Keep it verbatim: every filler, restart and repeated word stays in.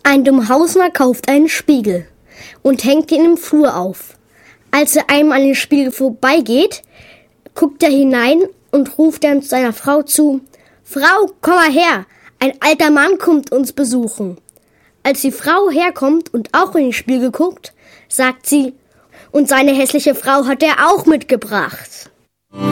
Ein Dummhausner kauft einen Spiegel und hängt ihn im Flur auf. Als er einmal an den Spiegel vorbeigeht, guckt er hinein und ruft dann seiner Frau zu: »Frau, komm mal her, ein alter Mann kommt uns besuchen.« Als die Frau herkommt und auch in den Spiegel guckt, sagt sie: »Und seine hässliche Frau hat er auch mitgebracht.«